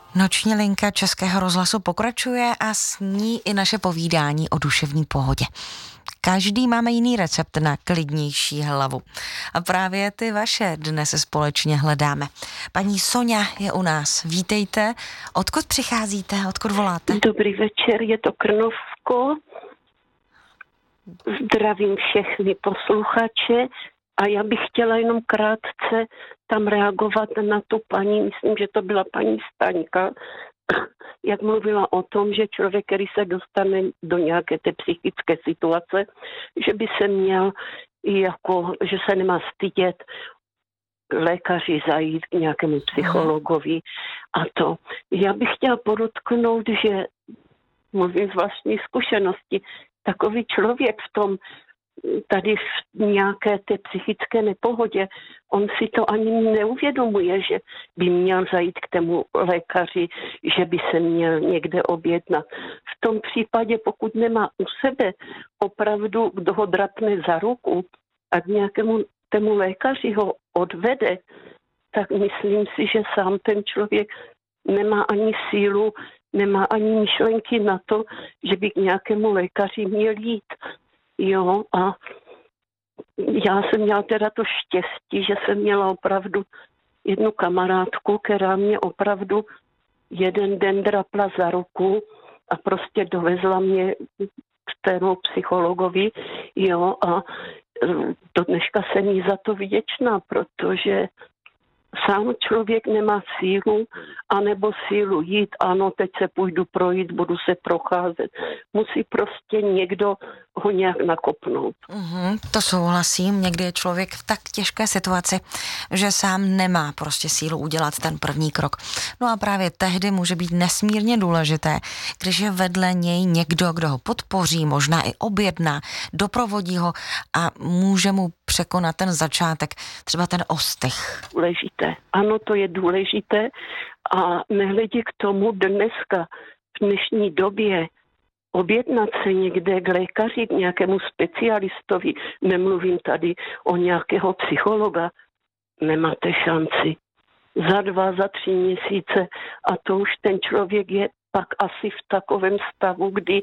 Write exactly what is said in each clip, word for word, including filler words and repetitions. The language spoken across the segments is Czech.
Noční linka Českého rozhlasu pokračuje a s ní i naše povídání o duševní pohodě. Každý máme jiný recept na klidnější hlavu. A právě ty vaše dnes společně hledáme. Paní Soňa je u nás. Vítejte. Odkud přicházíte? Odkud voláte? Dobrý večer, je to Krnovsko. Zdravím všechny posluchače a já bych chtěla jenom krátce tam reagovat na tu paní, myslím, že to byla paní Staňka, jak mluvila o tom, že člověk, který se dostane do nějaké té psychické situace, že by se měl jako, že se nemá stydět lékaři zajít k nějakému psychologovi a to. Já bych chtěla podotknout, že mluvím z vlastní zkušenosti, takový člověk v tom, tady v nějaké té psychické nepohodě, on si to ani neuvědomuje, že by měl zajít k tému lékaři, že by se měl někde objednat. V tom případě, pokud nemá u sebe opravdu, kdo ho drapne za ruku a k nějakému tému lékaři ho odvede, tak myslím si, že sám ten člověk nemá ani sílu, nemá ani myšlenky na to, že by k nějakému lékaři měl jít. Jo, a já jsem měla teda to štěstí, že jsem měla opravdu jednu kamarádku, která mě opravdu jeden den drapla za ruku a prostě dovezla mě k tému psychologovi, jo, a do dneška jsem jí za to vděčná, protože sám člověk nemá sílu, anebo sílu jít, ano, teď se půjdu projít, budu se procházet. Musí prostě někdo ho nějak nakopnout. Mm-hmm, to souhlasím, někdy je člověk v tak těžké situaci, že sám nemá prostě sílu udělat ten první krok. No a právě tehdy může být nesmírně důležité, když je vedle něj někdo, kdo ho podpoří, možná i objedná, doprovodí ho a může mu překonat ten začátek, třeba ten ostych. Důležité. Ano, to je důležité a nehledě k tomu dneska, v dnešní době, objednat se někde k lékaři, k nějakému specialistovi, nemluvím tady o nějakého psychologa, nemáte šanci. Za dva, za tři měsíce a to už ten člověk je pak asi v takovém stavu, kdy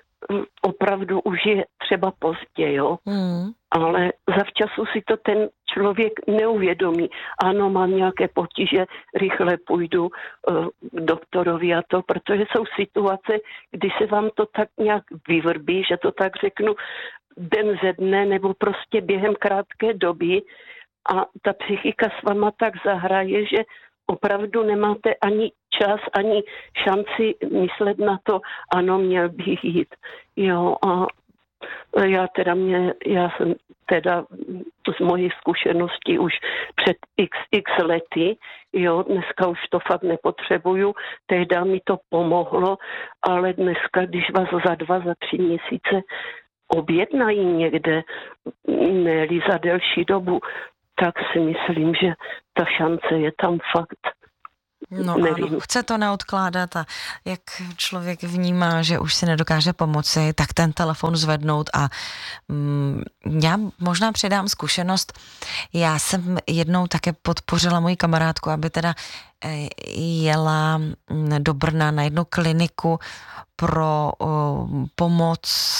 opravdu už je třeba pozdě, jo. Mm. Ale zavčasu si to ten člověk neuvědomí. Ano, mám nějaké potíže, rychle půjdu uh, k doktorovi a to, protože jsou situace, kdy se vám to tak nějak vyvrbí, že to tak řeknu, den ze dne nebo prostě během krátké doby a ta psychika s váma tak zahraje, že opravdu nemáte ani čas, ani šanci myslet na to, ano, měl bych jít. Jo, a já teda mě, já jsem teda z mojí zkušenosti už před x, x lety, jo, dneska už to fakt nepotřebuju, tehdy mi to pomohlo, ale dneska, když vás za dva, za tři měsíce objednají někde, ne-li za delší dobu, tak si myslím, že ta šance je tam fakt. No nevím. Ano, chce to neodkládat a jak člověk vnímá, že už si nedokáže pomoci, tak ten telefon zvednout a mm, já možná předám zkušenost. Já jsem jednou také podpořila moji kamarádku, aby teda jela do Brna na jednu kliniku pro o, pomoc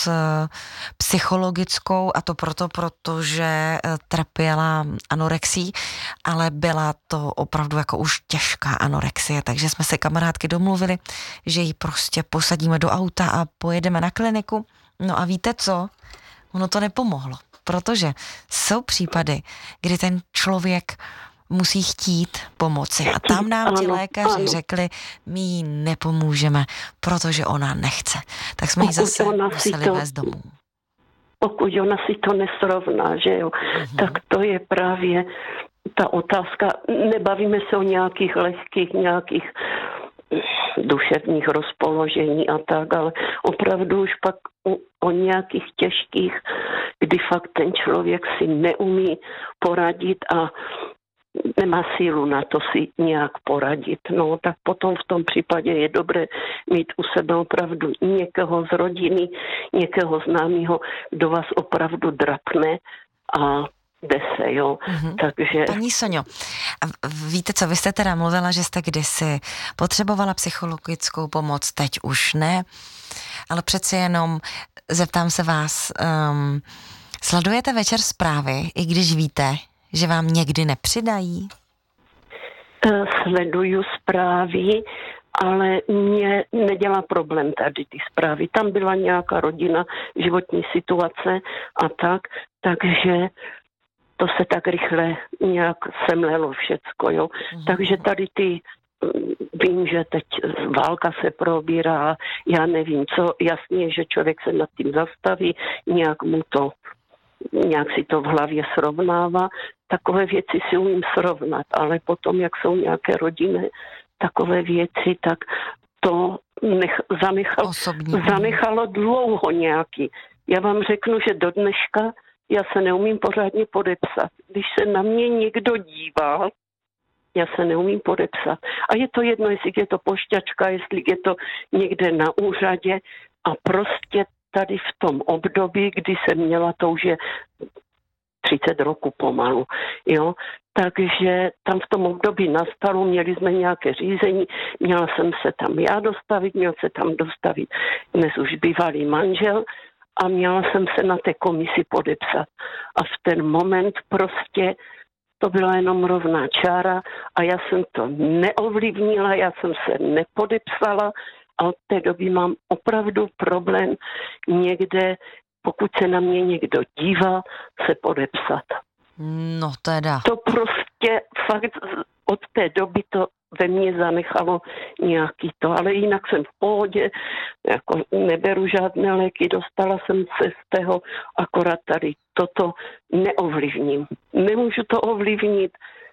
psychologickou a to proto, protože trpěla anorexií, ale byla to opravdu jako už těžká anorexie, takže jsme se kamarádky domluvili, že ji prostě posadíme do auta a pojedeme na kliniku. No a víte co? Ono to nepomohlo, protože jsou případy, kdy ten člověk musí chtít pomoci. A tam nám ti lékaři řekli, my jí nepomůžeme, protože ona nechce. Tak jsme ji zase museli vést domů. Pokud ona si to nesrovná, že jo, mm-hmm. tak to je právě ta otázka. Nebavíme se o nějakých lehkých, nějakých duševních rozpoložení a tak, ale opravdu už pak o, o nějakých těžkých, kdy fakt ten člověk si neumí poradit a nemá sílu na to si nějak poradit. No, tak potom v tom případě je dobré mít u sebe opravdu někoho z rodiny, někoho známého, kdo vás opravdu drapne a dese, jo. Mm-hmm. Takže... Paní Soňo, víte co, vy jste teda mluvila, že jste kdysi potřebovala psychologickou pomoc, teď už ne, ale přeci jenom zeptám se vás, um, sledujete večer zprávy, i když víte, že vám někdy nepřidají? Sleduju zprávy, ale mě nedělá problém tady ty zprávy. Tam byla nějaká rodina, životní situace a tak, takže to se tak rychle nějak semlelo všecko, jo. Mm. Takže tady ty, vím, že teď válka se probírá, já nevím co, jasně, že člověk se nad tím zastaví, nějak mu to, nějak si to v hlavě srovnává, takové věci si umím srovnat, ale potom, jak jsou nějaké rodiny, takové věci, tak to nech, zanechal, zanechalo dlouho nějaký. Já vám řeknu, že do dneška já se neumím pořádně podepsat. Když se na mě někdo dívá, já se neumím podepsat. A je to jedno, jestli je to pošťačka, jestli je to někde na úřadě a prostě tady v tom období, kdy jsem měla, to už je třicet roků pomalu, jo, takže tam v tom období nastalo, měli jsme nějaké řízení, měla jsem se tam já dostavit, měl se tam dostavit dnes už bývalý manžel a měla jsem se na té komisi podepsat. A v ten moment prostě to byla jenom rovná čára a já jsem to neovlivnila, já jsem se nepodepsala a od té doby mám opravdu problém někde, pokud se na mě někdo dívá, se podepsat. No teda. To prostě fakt od té doby to ve mně zanechalo nějaký to, ale jinak jsem v pohodě, jako neberu žádné léky, dostala jsem se z toho, akorát tady toto neovlivním. Nemůžu to ovlivnit,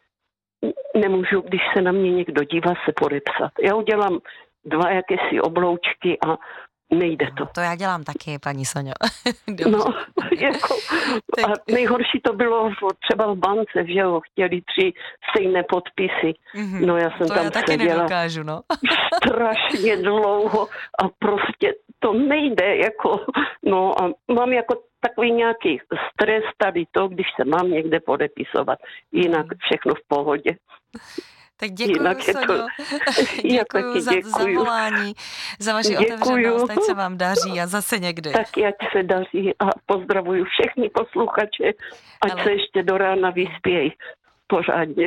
nemůžu, když se na mě někdo dívá, se podepsat. Já udělám dva jakési obloučky a nejde to. No, to já dělám taky, paní Soňo. No, jako, a nejhorší to bylo třeba v bance, že jo, chtěli tři stejné podpisy. Mm-hmm. No já jsem to tam já taky seděla nedokážu, no. strašně dlouho a prostě to nejde, jako, no a mám jako takový nějaký stres tady to, když se mám někde podepisovat. Jinak všechno v pohodě. Tak děkuju, Soňo. Děkuju za, za volání, za vaši děkuju. Otevřenost, ať se vám daří a zase někdy. Tak ať se daří a pozdravuju všechny posluchače, ať Ale... se ještě do rána vyspějí pořádně.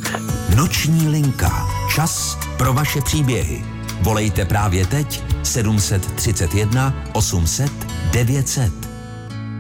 Noční linka. Čas pro vaše příběhy. Volejte právě teď sedm set třicet jedna osm set devět set.